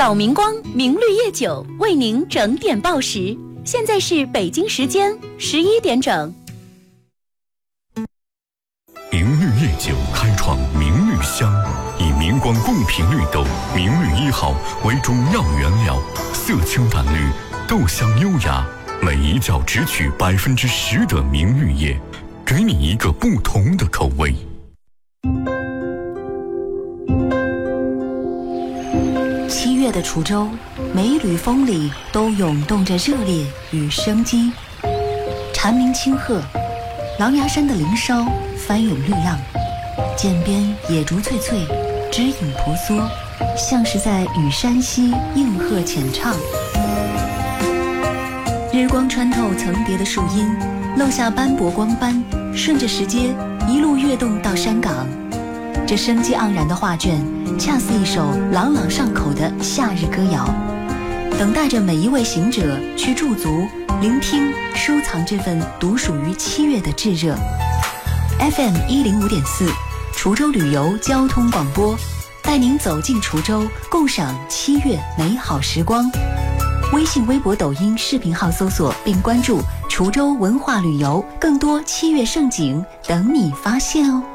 老明光明绿叶酒为您整点报时，现在是北京时间11点整。 明绿叶酒开创明绿香，以明光贡品绿豆明绿1号为中药原料，色清淡绿，豆香优雅，每一角只取10%的明绿叶，给你一个不同的口味。 7月的滁州，每一缕风里都涌动着热烈与生机。蝉鸣清鹤，狼牙山的林梢翻涌绿浪，涧边野竹翠翠，枝影婆娑，像是在与山溪应和浅唱。日光穿透层叠的树荫，漏下斑驳光斑，顺着石阶一路跃动到山岗。这生机盎然的画卷，恰似一首朗朗上口的夏日歌谣，等待着每一位行者去驻足、聆听、收藏这份独属于7月的炙热。FM 105.4，滁州旅游交通广播，带您走进滁州，共赏7月美好时光。微信、微博、抖音视频号搜索并关注滁州文化旅游，更多7月盛景等你发现哦。